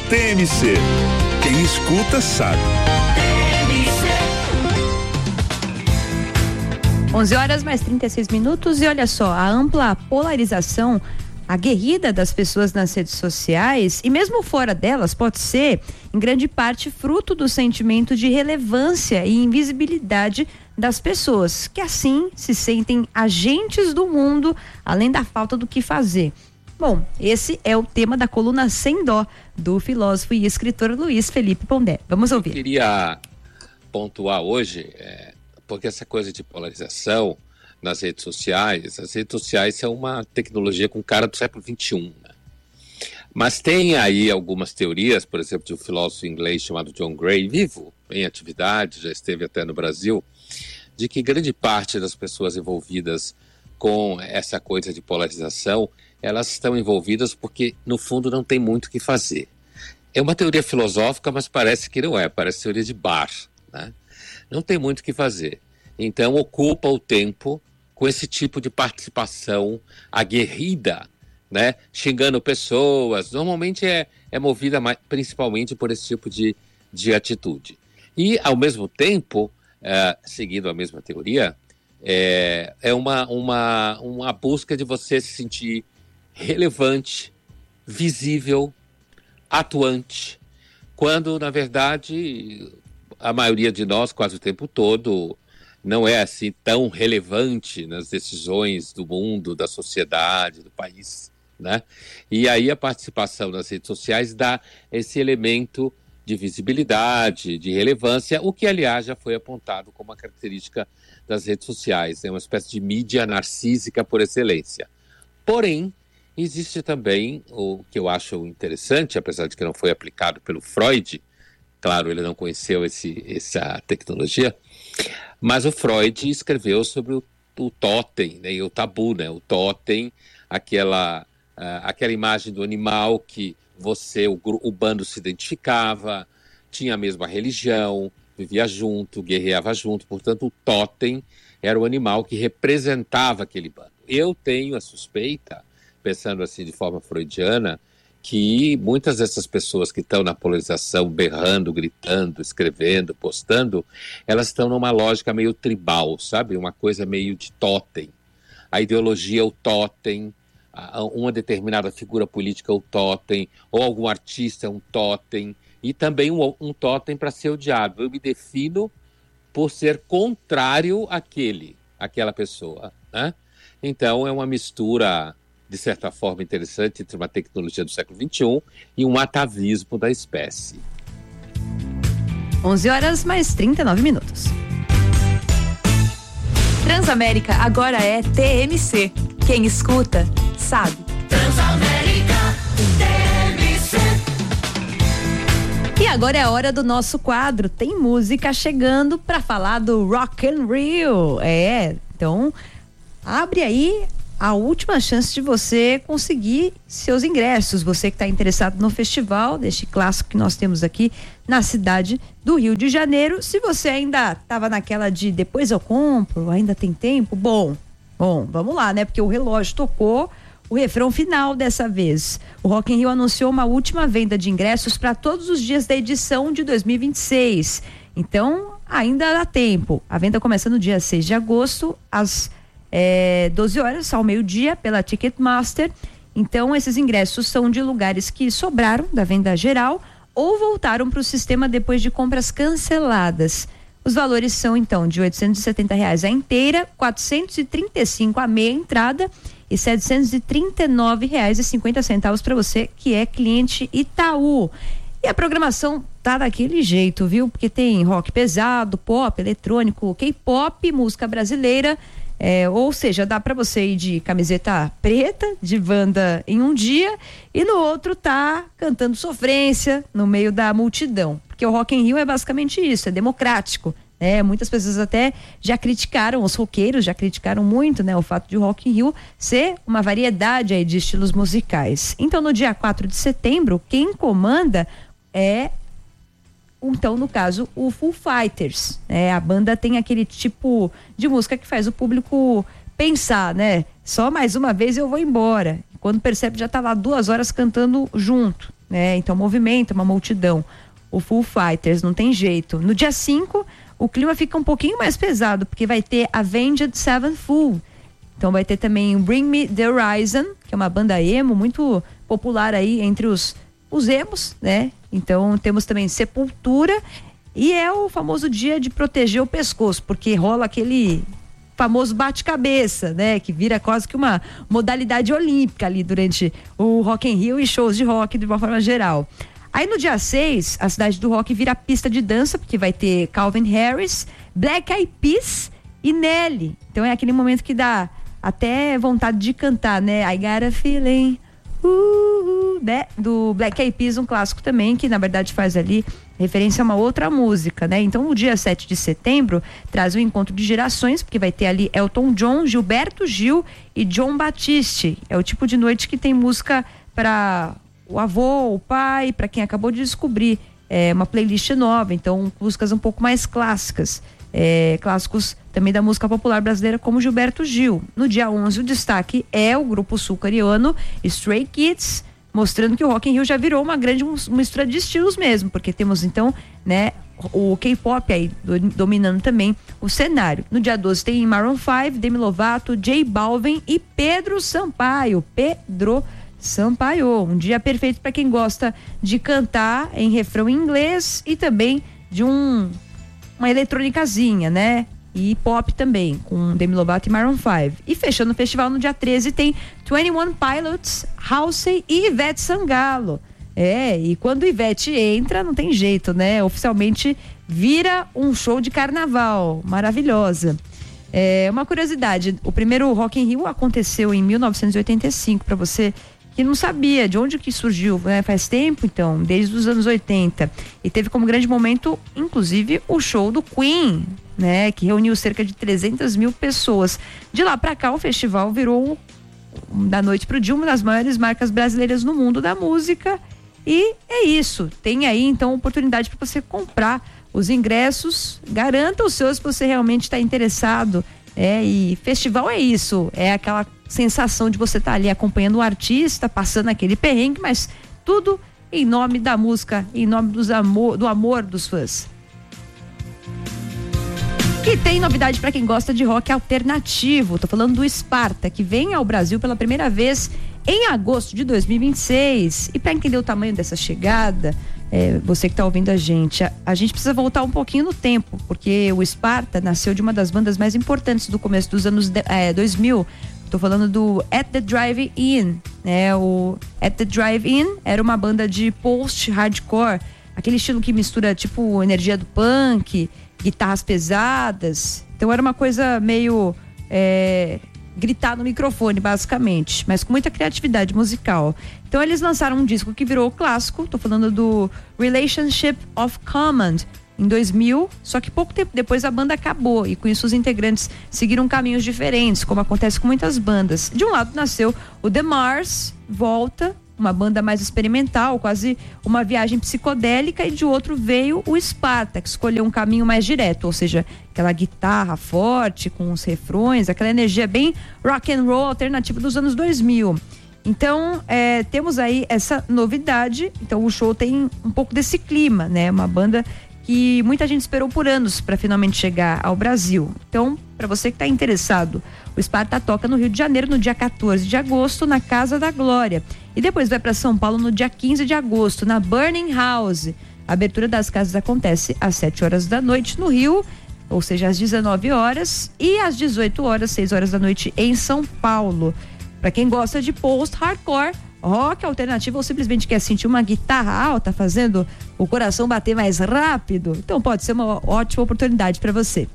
TMC. Quem escuta sabe. 11h mais 36 e olha só, a ampla polarização aguerrida das pessoas nas redes sociais e mesmo fora delas pode ser, em grande parte, fruto do sentimento de relevância e invisibilidade das pessoas, que assim se sentem agentes do mundo, além da falta do que fazer. Bom, esse é o tema da coluna Sem Dó, do filósofo e escritor Luiz Felipe Pondé. Vamos ouvir. Eu queria pontuar hoje, porque essa coisa de polarização nas redes sociais, as redes sociais são uma tecnologia com cara do século XXI, né? Mas tem aí algumas teorias, por exemplo, de um filósofo inglês chamado John Gray, vivo, em atividade, já esteve até no Brasil, de que grande parte das pessoas envolvidas com essa coisa de polarização, elas estão envolvidas porque, no fundo, não tem muito o que fazer. É uma teoria filosófica, mas parece que não é, parece teoria de bar, né? Não tem muito o que fazer. Então, ocupa o tempo com esse tipo de participação aguerrida, né? Xingando pessoas. Normalmente é movida principalmente por esse tipo de atitude. E, ao mesmo tempo, seguindo a mesma teoria, é uma busca de você se sentir relevante, visível, atuante, quando, na verdade, a maioria de nós, quase o tempo todo, não é assim tão relevante nas decisões do mundo, da sociedade, do país, né? E aí a participação nas redes sociais dá esse elemento de visibilidade, de relevância, o que, aliás, já foi apontado como uma característica das redes sociais, é uma espécie de mídia narcísica por excelência. Porém, existe também o que eu acho interessante, apesar de que não foi aplicado pelo Freud, claro, ele não conheceu essa tecnologia, mas o Freud escreveu sobre o totem, né, e o tabu, né, o totem, aquela imagem do animal que o bando se identificava, tinha a mesma religião, vivia junto, guerreava junto, portanto o totem era o animal que representava aquele bando. Eu tenho a suspeita, pensando assim de forma freudiana, que muitas dessas pessoas que estão na polarização, berrando, gritando, escrevendo, postando, elas estão numa lógica meio tribal, sabe? Uma coisa meio de totem. A ideologia é o totem, uma determinada figura política é o totem, ou algum artista é um totem, e também um totem para ser odiado. Eu me defino por ser contrário àquela pessoa, né? Então é uma mistura, de certa forma, interessante entre uma tecnologia do século XXI e um atavismo da espécie. 11h mais 39. Transamérica agora é TMC. Quem escuta, sabe. Transamérica, TMC. E agora é a hora do nosso quadro. Tem música chegando para falar do Rock in Rio. Então abre aí a última chance de você conseguir seus ingressos. Você que está interessado no festival, deste clássico que nós temos aqui na cidade do Rio de Janeiro. Se você ainda estava naquela de depois eu compro, ainda tem tempo, bom, vamos lá, né? Porque o relógio tocou o refrão final dessa vez. O Rock in Rio anunciou uma última venda de ingressos para todos os dias da edição de 2026. Então, ainda dá tempo. A venda começa no dia 6 de agosto, às 12 horas ao meio-dia, pela Ticketmaster. Então, esses ingressos são de lugares que sobraram da venda geral ou voltaram para o sistema depois de compras canceladas. Os valores são, então, de R$870 a inteira, R$435 a meia entrada e R$739,50 para você que é cliente Itaú. E a programação tá daquele jeito, viu? Porque tem rock pesado, pop, eletrônico, K-pop, música brasileira. Ou seja, dá para você ir de camiseta preta, de banda em um dia, e no outro tá cantando sofrência no meio da multidão. Porque o Rock in Rio é basicamente isso, é democrático. Muitas pessoas até já criticaram, os roqueiros já criticaram muito, né, o fato de o Rock in Rio ser uma variedade aí de estilos musicais. Então, no dia 4 de setembro, quem comanda então, no caso, o Foo Fighters. A banda tem aquele tipo de música que faz o público pensar, né? Só mais uma vez eu vou embora. Quando percebe, já tá lá 2 horas cantando junto, né? Então movimenta uma multidão. O Foo Fighters, não tem jeito. No dia 5, o clima fica um pouquinho mais pesado, porque vai ter Avenged Sevenfold. Então vai ter também Bring Me The Horizon, que é uma banda emo muito popular aí entre os emos, né? Então temos também Sepultura, e é o famoso dia de proteger o pescoço, porque rola aquele famoso bate-cabeça, né? Que vira quase que uma modalidade olímpica ali durante o Rock in Rio e shows de rock de uma forma geral. Aí no dia 6, a Cidade do Rock vira pista de dança, porque vai ter Calvin Harris, Black Eyed Peas e Nelly. Então é aquele momento que dá até vontade de cantar, né? I Got a Feeling, né? Do Black Eyed Peas, um clássico também, que na verdade faz ali referência a uma outra música, né? Então o dia 7 de setembro traz o encontro de gerações, porque vai ter ali Elton John, Gilberto Gil e John Batiste. É o tipo de noite que tem música para o avô, o pai, para quem acabou de descobrir uma playlist nova, então músicas um pouco mais clássicas, clássicos também da música popular brasileira, como Gilberto Gil. No dia 11 o destaque é o grupo sul-coreano Stray Kids, mostrando que o Rock in Rio já virou uma grande mistura de estilos mesmo, porque temos então, né, o K-pop aí dominando também o cenário. No dia 12 tem Maroon 5, Demi Lovato, J Balvin e Pedro Sampaio. Um dia perfeito para quem gosta de cantar em refrão em inglês e também de uma eletrônicazinha, né? E pop também, com Demi Lovato e Maroon 5. E fechando o festival no dia 13 tem 21 Pilots, Halsey e Ivete Sangalo. E quando Ivete entra, não tem jeito, né? Oficialmente vira um show de carnaval, maravilhosa. Uma curiosidade, o primeiro Rock in Rio aconteceu em 1985, para você que não sabia de onde que surgiu, né? Faz tempo, então, desde os anos 80. E teve como grande momento, inclusive, o show do Queen, né? Que reuniu cerca de 300 mil pessoas. De lá para cá, o festival virou, da noite pro dia, uma das maiores marcas brasileiras no mundo da música. E é isso. Tem aí, então, oportunidade para você comprar os ingressos. Garanta os seus se você realmente está interessado. E festival é isso. É aquela sensação de você estar ali acompanhando o artista, passando aquele perrengue, mas tudo em nome da música, em nome do amor dos fãs. E tem novidade para quem gosta de rock alternativo. Tô falando do Sparta, que vem ao Brasil pela primeira vez em agosto de 2026. E para entender o tamanho dessa chegada, você que tá ouvindo a gente precisa voltar um pouquinho no tempo, porque o Sparta nasceu de uma das bandas mais importantes do começo dos anos 2000. Tô falando do At The Drive-In, né? O At The Drive-In era uma banda de post-hardcore, aquele estilo que mistura tipo energia do punk, guitarras pesadas. Então era uma coisa meio gritar no microfone, basicamente, mas com muita criatividade musical. Então eles lançaram um disco que virou clássico. Tô falando do Relationship of Command, em 2000, só que pouco tempo depois a banda acabou e com isso os integrantes seguiram caminhos diferentes, como acontece com muitas bandas. De um lado nasceu o The Mars, volta, uma banda mais experimental, quase uma viagem psicodélica, e de outro veio o Sparta, que escolheu um caminho mais direto, ou seja, aquela guitarra forte com os refrões, aquela energia bem rock and roll alternativa dos anos 2000. Então, temos aí essa novidade. Então o show tem um pouco desse clima, né? Uma banda que muita gente esperou por anos para finalmente chegar ao Brasil. Então, para você que está interessado, o Sparta toca no Rio de Janeiro no dia 14 de agosto, na Casa da Glória. E depois vai para São Paulo no dia 15 de agosto, na Burning House. A abertura das casas acontece às 7 horas da noite no Rio, ou seja, às 19 horas, e às 18 horas, 6 horas da noite em São Paulo. Para quem gosta de post-hardcore, rock alternativo, ou simplesmente quer sentir uma guitarra alta fazendo o coração bater mais rápido, então pode ser uma ótima oportunidade para você.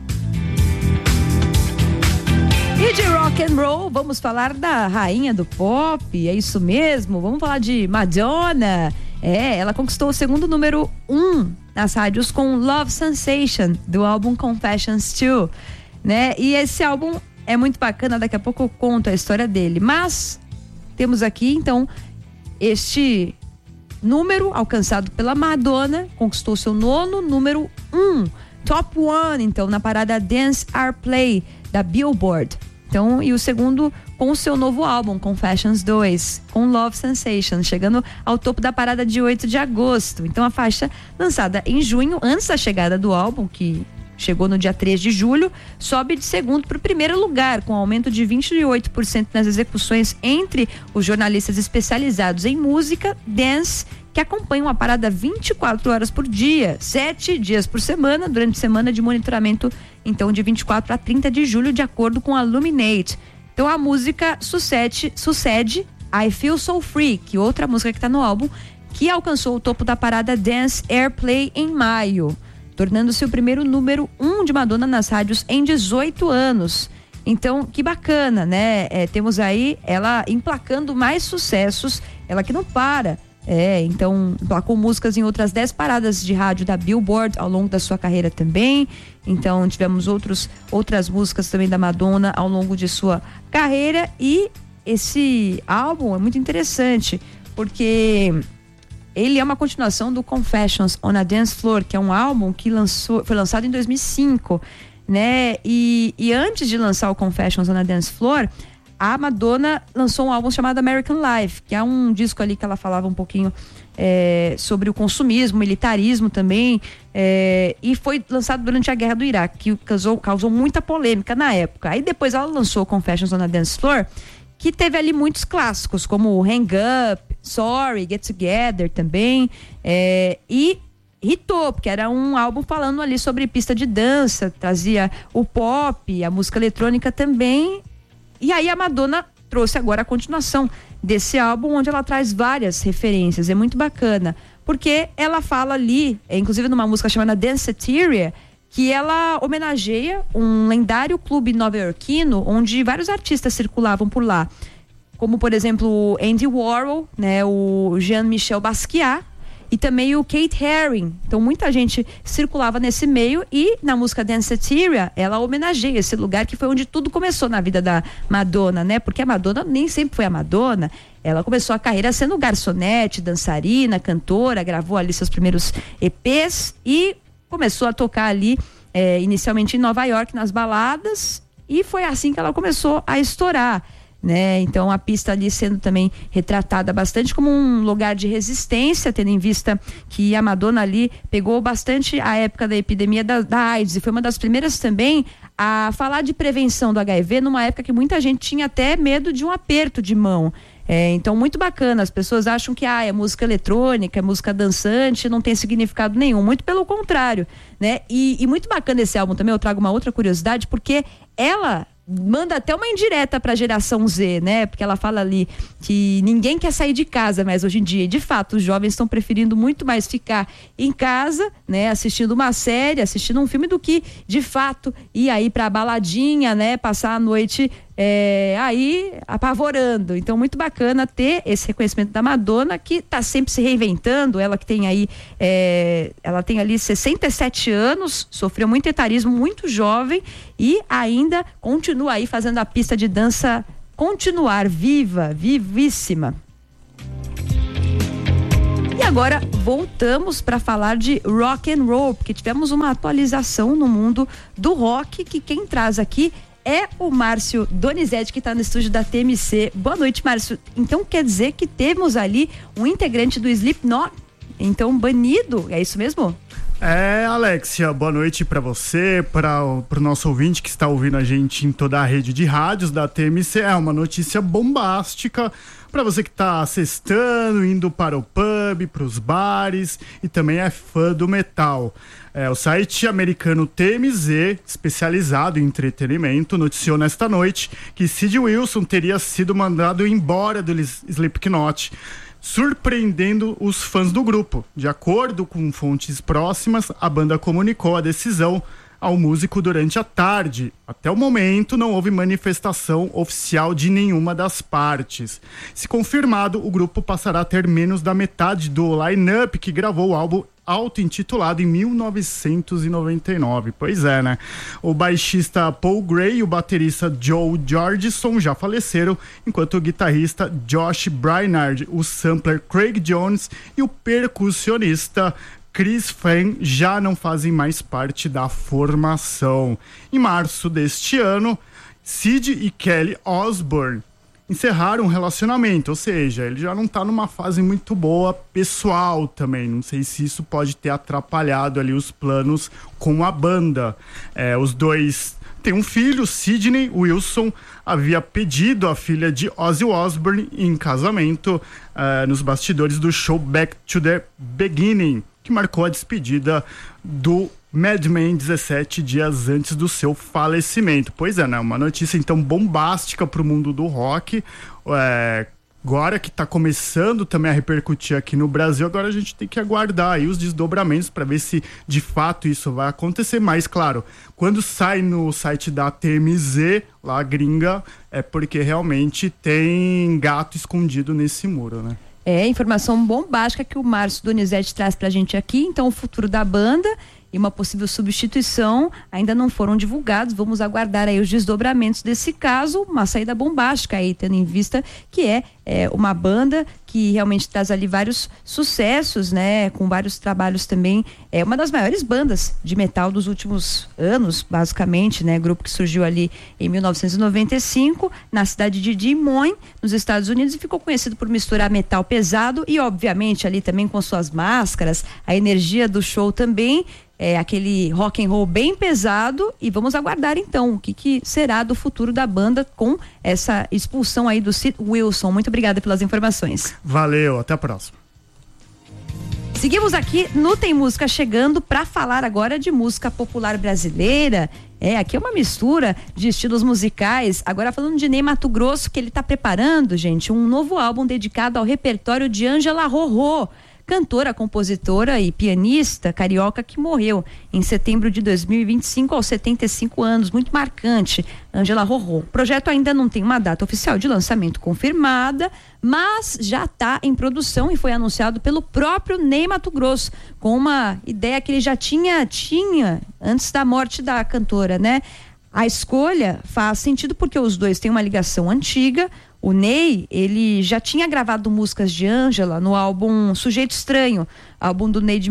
E de rock and roll, vamos falar da rainha do pop, é isso mesmo, vamos falar de Madonna. Ela conquistou o segundo número 1 nas rádios com Love Sensation, do álbum Confessions 2, né? E esse álbum é muito bacana, daqui a pouco eu conto a história dele, mas temos aqui, então, este número alcançado pela Madonna, conquistou seu nono número 1, top 1, então, na parada Dance or Play da Billboard. Então, e o segundo com o seu novo álbum, Confessions 2, com Love Sensation, chegando ao topo da parada de 8 de agosto. Então, a faixa lançada em junho, antes da chegada do álbum, que chegou no dia 3 de julho, sobe de segundo para o primeiro lugar, com aumento de 28% nas execuções entre os jornalistas especializados em música, dance, que acompanham a parada 24 horas por dia, 7 dias por semana, durante semana de monitoramento, então de 24 a 30 de julho, de acordo com a Luminate. Então a música sucede I Feel So Free, que outra música que está no álbum, que alcançou o topo da parada Dance Airplay em maio, tornando-se o primeiro número 1 de Madonna nas rádios em 18 anos. Então, que bacana, né? Temos aí ela emplacando mais sucessos, ela que não para. Então, emplacou músicas em outras 10 paradas de rádio da Billboard ao longo da sua carreira também. Então, tivemos outras músicas também da Madonna ao longo de sua carreira. E esse álbum é muito interessante, porque ele é uma continuação do Confessions on a Dance Floor, que é um álbum que foi lançado em 2005, né? E antes de lançar o Confessions on a Dance Floor, a Madonna lançou um álbum chamado American Life, que é um disco ali que ela falava um pouquinho sobre o consumismo, militarismo também, e foi lançado durante a Guerra do Iraque, que causou muita polêmica na época. Aí depois ela lançou Confessions on a Dance Floor, que teve ali muitos clássicos, como Hang Up, Sorry, Get Together também, e hitou, porque era um álbum falando ali sobre pista de dança, trazia o pop, a música eletrônica também. E aí a Madonna trouxe agora a continuação desse álbum, onde ela traz várias referências. É muito bacana, porque ela fala ali, inclusive numa música chamada Danceteria, que ela homenageia um lendário clube nova-iorquino, onde vários artistas circulavam por lá, como por exemplo Andy Warhol, né, o Jean-Michel Basquiat e também o Kate Haring. Então muita gente circulava nesse meio, e na música Danceteria ela homenageia esse lugar que foi onde tudo começou na vida da Madonna, né? Porque a Madonna nem sempre foi a Madonna. Ela começou a carreira sendo garçonete, dançarina, cantora, gravou ali seus primeiros EPs e começou a tocar ali inicialmente em Nova York, nas baladas, e foi assim que ela começou a estourar, né? Então a pista ali sendo também retratada bastante como um lugar de resistência, tendo em vista que a Madonna ali pegou bastante a época da epidemia da AIDS, e foi uma das primeiras também a falar de prevenção do HIV, numa época que muita gente tinha até medo de um aperto de mão. Então muito bacana, as pessoas acham que é música eletrônica, é música dançante, não tem significado nenhum, muito pelo contrário, né? E muito bacana esse álbum também. Eu trago uma outra curiosidade, porque ela manda até uma indireta pra geração Z, né? Porque ela fala ali que ninguém quer sair de casa mais hoje em dia, e de fato os jovens estão preferindo muito mais ficar em casa, né? Assistindo uma série, assistindo um filme, do que de fato ir aí pra baladinha, né? Passar a noite aí apavorando. Então muito bacana ter esse reconhecimento da Madonna, que tá sempre se reinventando. Ela que tem aí ela tem ali 67 anos, sofreu muito etarismo muito jovem, e ainda continua aí fazendo a pista de dança continuar vivíssima. E agora voltamos para falar de rock and roll, porque tivemos uma atualização no mundo do rock, que quem traz aqui é o Márcio Donizete, que está no estúdio da TMC. Boa noite, Márcio. Então quer dizer que temos ali um integrante do Slipknot, então banido, é isso mesmo? Alexia, boa noite para você, para o nosso ouvinte que está ouvindo a gente em toda a rede de rádios da TMC. É uma notícia bombástica para você que está sextando, indo para o pub, para os bares e também é fã do metal. O site americano TMZ, especializado em entretenimento, noticiou nesta noite que Sid Wilson teria sido mandado embora do Slipknot, surpreendendo os fãs do grupo. De acordo com fontes próximas, a banda comunicou a decisão ao músico durante a tarde. Até o momento, não houve manifestação oficial de nenhuma das partes. Se confirmado, o grupo passará a ter menos da metade do line-up que gravou o álbum auto-intitulado em 1999. Pois é, né? O baixista Paul Gray e o baterista Joe Jordison já faleceram, enquanto o guitarrista Josh Brainard, o sampler Craig Jones e o percussionista Chris Fan já não fazem mais parte da formação. Em março deste ano, Sid e Kelly Osbourne encerraram um relacionamento, ou seja, ele já não tá numa fase muito boa pessoal também. Não sei se isso pode ter atrapalhado ali os planos com a banda. Os dois têm um filho, Sidney Wilson havia pedido a filha de Ozzy Osbourne em casamento nos bastidores do show Back to the Beginning, que marcou a despedida do Madman 17 dias antes do seu falecimento. Pois é, né? Uma notícia então bombástica para o mundo do rock. Agora que está começando também a repercutir aqui no Brasil, agora a gente tem que aguardar aí os desdobramentos para ver se de fato isso vai acontecer. Mas, claro, quando sai no site da TMZ, lá gringa, é porque realmente tem gato escondido nesse muro, né? Informação bombástica que o Márcio Donizete traz pra gente aqui. Então, o futuro da banda e uma possível substituição ainda não foram divulgados. Vamos aguardar aí os desdobramentos desse caso. Uma saída bombástica aí, tendo em vista que é uma banda que realmente traz ali vários sucessos, né? Com vários trabalhos também. É uma das maiores bandas de metal dos últimos anos, basicamente, né? Grupo que surgiu ali em 1995, na cidade de Des Moines, nos Estados Unidos, e ficou conhecido por misturar metal pesado e, obviamente, ali também com suas máscaras, a energia do show também. Aquele rock and roll bem pesado, e vamos aguardar então o que será do futuro da banda com essa expulsão aí do Sid Wilson. Muito obrigada pelas informações. Valeu, até a próxima. Seguimos aqui no Tem Música Chegando para falar agora de música popular brasileira. Aqui é uma mistura de estilos musicais. Agora falando de Ney Matogrosso, que ele está preparando, gente, um novo álbum dedicado ao repertório de Ângela Rorô, cantora, compositora e pianista carioca que morreu em setembro de 2025 aos 75 anos, muito marcante, Ângela Rorô. O projeto ainda não tem uma data oficial de lançamento confirmada, mas já está em produção e foi anunciado pelo próprio Ney Matogrosso, com uma ideia que ele já tinha antes da morte da cantora, né? A escolha faz sentido porque os dois têm uma ligação antiga. O Ney, ele já tinha gravado músicas de Ângela no álbum Sujeito Estranho, álbum do Ney de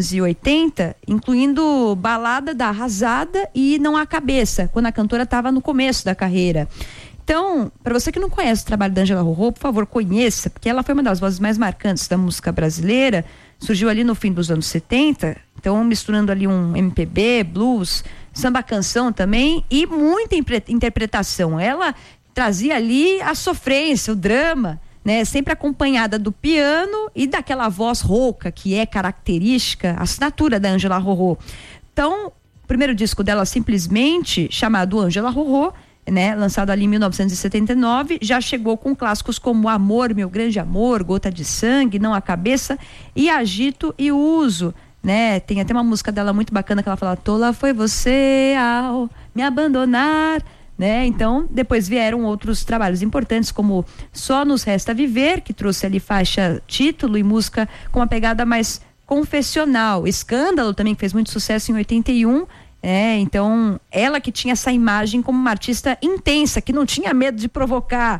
1980, incluindo Balada da Arrasada e Não Há Cabeça, quando a cantora estava no começo da carreira. Então, para você que não conhece o trabalho da Ângela Rorô, por favor, conheça, porque ela foi uma das vozes mais marcantes da música brasileira, surgiu ali no fim dos anos 70, então misturando ali um MPB, blues, samba canção também e muita interpretação. Ela trazia ali a sofrência, o drama, né? Sempre acompanhada do piano e daquela voz rouca que é característica, assinatura da Ângela Rorô. Então, o primeiro disco dela, simplesmente chamado Ângela Rorô, né? Lançado ali em 1979, já chegou com clássicos como Amor, Meu Grande Amor, Gota de Sangue, Não Há Cabeça e Agito e Uso, né? Tem até uma música dela muito bacana que ela fala: tola foi você ao me abandonar, né? Então, depois vieram outros trabalhos importantes, como Só Nos Resta Viver, que trouxe ali faixa título e música com uma pegada mais confessional. Escândalo também, que fez muito sucesso em 81. Então, ela que tinha essa imagem como uma artista intensa, que não tinha medo de provocar,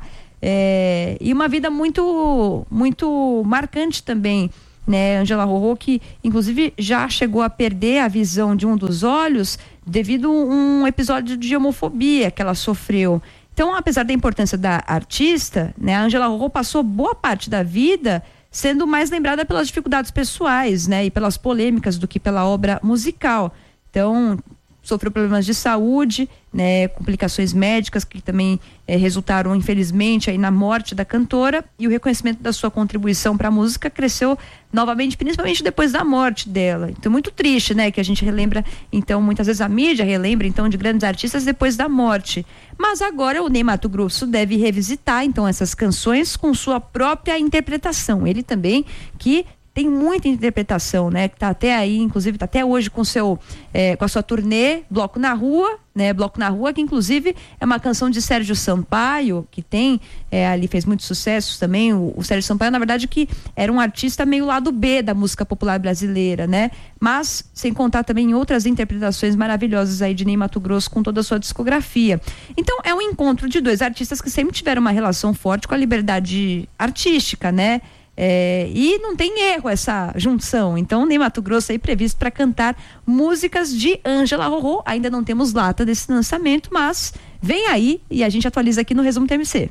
e uma vida muito, muito marcante também, né? Ângela Rorô, que inclusive já chegou a perder a visão de um dos olhos devido a um episódio de homofobia que ela sofreu. Então, apesar da importância da artista, né, a Ângela Rorô passou boa parte da vida sendo mais lembrada pelas dificuldades pessoais, né, e pelas polêmicas do que pela obra musical. Então, sofreu problemas de saúde, né, complicações médicas que também resultaram, infelizmente, aí na morte da cantora, e o reconhecimento da sua contribuição para a música cresceu novamente, principalmente depois da morte dela. Então, muito triste, né, que a gente relembra, então, muitas vezes a mídia relembra, então, de grandes artistas depois da morte. Mas agora o Ney Matogrosso deve revisitar, então, essas canções com sua própria interpretação. Ele também, que tem muita interpretação, né? Que tá até aí, inclusive, tá até hoje com a sua turnê Bloco na Rua, né? Bloco na Rua, que inclusive é uma canção de Sérgio Sampaio, que tem, ali fez muitos sucessos também. O Sérgio Sampaio, na verdade, que era um artista meio lado B da música popular brasileira, né? Mas, sem contar também em outras interpretações maravilhosas aí de Ney Matogrosso com toda a sua discografia. Então, é um encontro de dois artistas que sempre tiveram uma relação forte com a liberdade artística, né? E não tem erro essa junção. Então, Ney Matogrosso aí previsto para cantar músicas de Ângela Rorô. Ainda não temos data desse lançamento, mas vem aí e a gente atualiza aqui no Resumo TMC.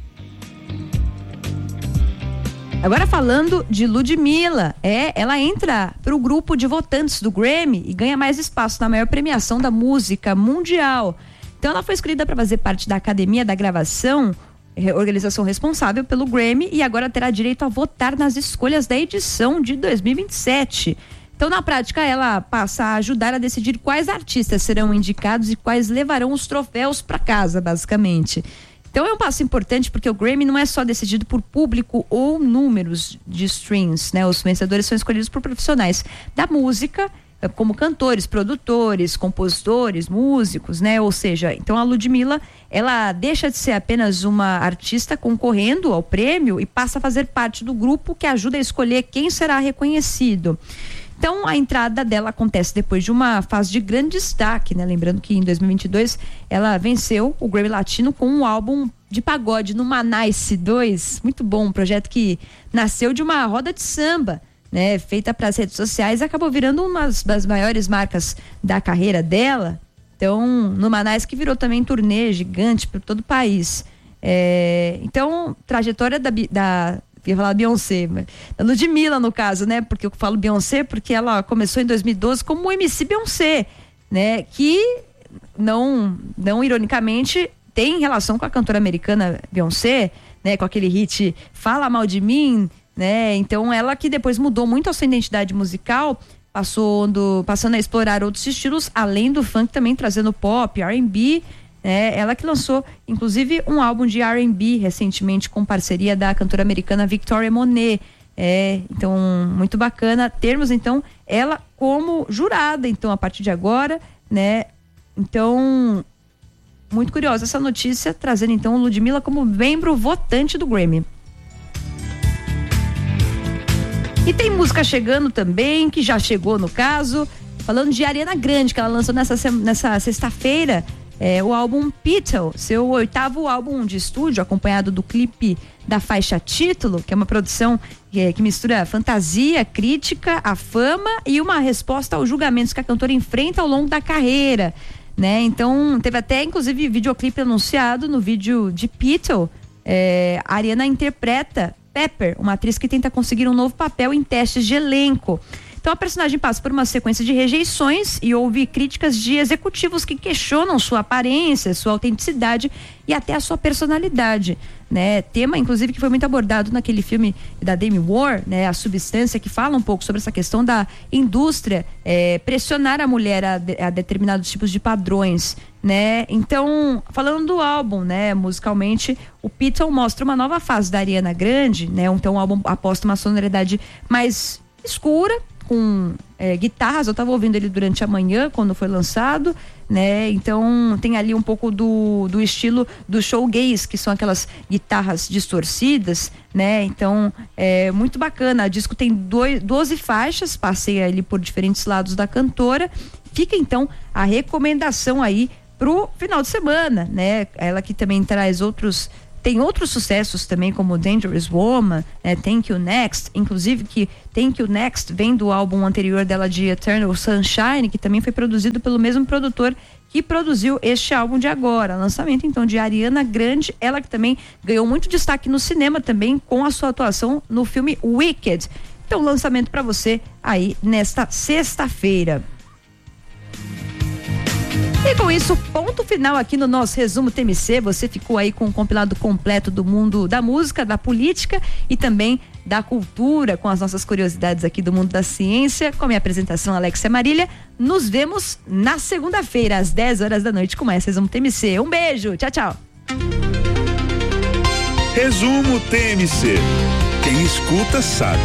Agora falando de Ludmilla, ela entra para o grupo de votantes do Grammy e ganha mais espaço na maior premiação da música mundial. Então ela foi escolhida para fazer parte da Academia da Gravação, organização responsável pelo Grammy, e agora terá direito a votar nas escolhas da edição de 2027. Então, na prática, ela passa a ajudar a decidir quais artistas serão indicados e quais levarão os troféus para casa, basicamente. Então é um passo importante porque o Grammy não é só decidido por público ou números de streams, né? Os vencedores são escolhidos por profissionais da música, como cantores, produtores, compositores, músicos, né? Ou seja, então a Ludmilla, ela deixa de ser apenas uma artista concorrendo ao prêmio e passa a fazer parte do grupo que ajuda a escolher quem será reconhecido. Então, a entrada dela acontece depois de uma fase de grande destaque, né? Lembrando que em 2022 ela venceu o Grammy Latino com um álbum de pagode no Manice 2, muito bom, um projeto que nasceu de uma roda de samba, né? Feita para as redes sociais, acabou virando uma das maiores marcas da carreira dela. Então, no Manice, que virou também turnê gigante por todo o país. Então, trajetória ia falar Beyoncé, da Ludmilla no caso, né? Porque eu falo Beyoncé porque ela começou em 2012 como MC Beyoncé, né? Que não ironicamente tem relação com a cantora americana Beyoncé, né? Com aquele hit Fala Mal de Mim, né? Então ela que depois mudou muito a sua identidade musical, passando a explorar outros estilos, além do funk também trazendo pop, R&B. Ela que lançou, inclusive, um álbum de R&B recentemente com parceria da cantora americana Victoria Monet. Então, muito bacana termos, então, ela como jurada, então, a partir de agora, né? Então, muito curiosa essa notícia, trazendo, então, Ludmilla como membro votante do Grammy. E tem música chegando também, que já chegou no caso, falando de Ariana Grande, que ela lançou nessa sexta-feira, o álbum Petal, seu 8º álbum de estúdio, acompanhado do clipe da faixa título, que é uma produção que mistura fantasia, crítica, a fama e uma resposta aos julgamentos que a cantora enfrenta ao longo da carreira, né? Então, teve até, inclusive, videoclipe anunciado. No vídeo de Petal, a Ariana interpreta Pepper, uma atriz que tenta conseguir um novo papel em testes de elenco. Então a personagem passa por uma sequência de rejeições e houve críticas de executivos que questionam sua aparência, sua autenticidade e até a sua personalidade, né? Tema, inclusive, que foi muito abordado naquele filme da Demi Moore, né? A Substância, que fala um pouco sobre essa questão da indústria pressionar a mulher a determinados tipos de padrões, né? Então, falando do álbum, né? Musicalmente, o Petal mostra uma nova fase da Ariana Grande, né? Então o álbum aposta uma sonoridade mais escura, com guitarras. Eu estava ouvindo ele durante a manhã quando foi lançado, né? Então tem ali um pouco do estilo do showgaze, que são aquelas guitarras distorcidas, né? Então muito bacana. O disco tem 12 faixas, passeia ali por diferentes lados da cantora. Fica então a recomendação aí pro final de semana, né? Ela que também tem outros sucessos também, como Dangerous Woman, Thank You Next, inclusive que Thank You Next vem do álbum anterior dela de Eternal Sunshine, que também foi produzido pelo mesmo produtor que produziu este álbum de agora. Lançamento então de Ariana Grande, ela que também ganhou muito destaque no cinema também com a sua atuação no filme Wicked. Então, lançamento para você aí nesta sexta-feira. E com isso, ponto final aqui no nosso Resumo TMC. Você ficou aí com um compilado completo do mundo da música, da política e também da cultura, com as nossas curiosidades aqui do mundo da ciência, com a minha apresentação, Alexia Marília. Nos vemos na segunda-feira, às 10 horas da noite, com mais Resumo TMC. Um beijo, tchau, tchau. Resumo TMC. Quem escuta sabe.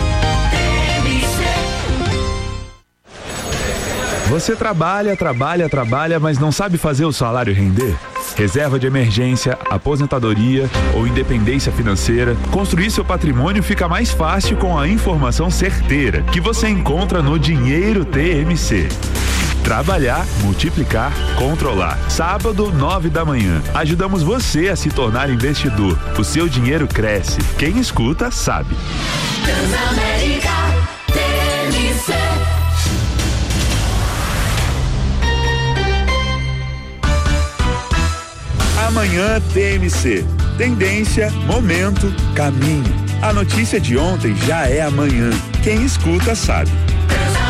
Você trabalha, mas não sabe fazer o salário render? Reserva de emergência, aposentadoria ou independência financeira, construir seu patrimônio fica mais fácil com a informação certeira que você encontra no Dinheiro TMC. Trabalhar, multiplicar, controlar. Sábado, 9 da manhã. Ajudamos você a se tornar investidor. O seu dinheiro cresce. Quem escuta, sabe. Transamérica TMC. Amanhã TMC. Tendência, momento, caminho. A notícia de ontem já é amanhã. Quem escuta sabe.